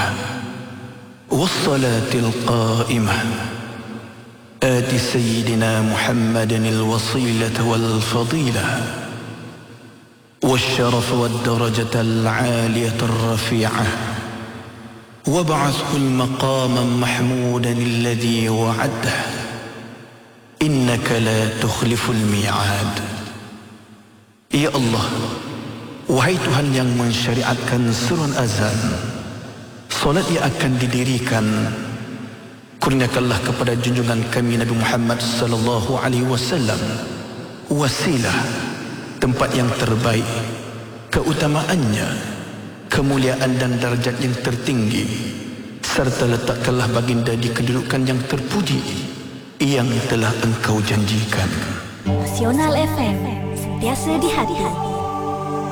والصلاة القائمة آت سيدنا محمد الوصيلة والفضيلة والشرف والدرجة العالية الرفيعة وابعثه المقام محمودا الذي وعده إنك لا تخلف الميعاد. Ya Allah, wahai Tuhan yang mensyariatkan seruan azan, solat yang akan didirikan, kurniakanlah kepada junjungan kami Nabi Muhammad sallallahu alaihi wasallam wasilah, tempat yang terbaik, keutamaannya, kemuliaan dan darjat yang tertinggi, serta letakkanlah baginda di kedudukan yang terpuji yang telah engkau janjikan. Nasional FM, sentiasa di hati.